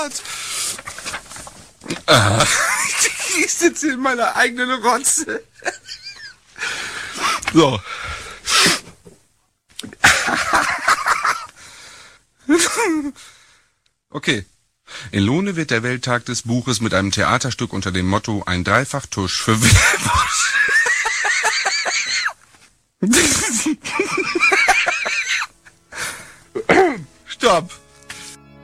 Gott. Ich sitze in meiner eigenen Rotze. So. Okay. In Lohne wird der Welttag des Buches mit einem Theaterstück unter dem Motto Ein Dreifachtusch für Wilhelm